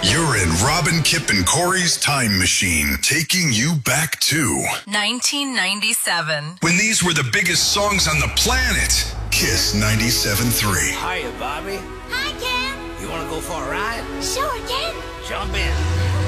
You're in Robin, Kip, and Corey's time machine, taking you back to 1997. when these were the biggest songs on the planet. Kiss 97.3. Hiya, Bobby. Hi, Ken. You want to go for a ride? Sure, Ken. Jump in.